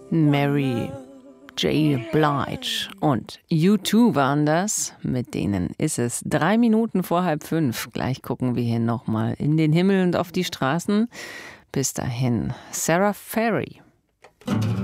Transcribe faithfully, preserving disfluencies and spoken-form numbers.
Mary J. Blige und U zwei waren das. Mit denen ist es drei Minuten vor halb fünf. Gleich gucken wir hier nochmal in den Himmel und auf die Straßen. Bis dahin, Sarah Ferry.